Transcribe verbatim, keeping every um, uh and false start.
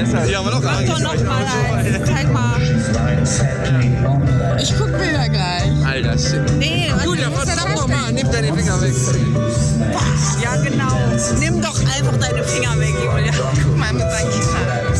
deshalb. Ja, aber noch Mach doch noch mal eins. Zeig mal. Ich guck Bilder gleich. Alter, shit. Nee, was Julia, muss was ja sag doch mal, nimm deine Finger weg. Ja, genau. Nimm doch einfach deine Finger weg, Julia. Guck mal mit seinen Kindern.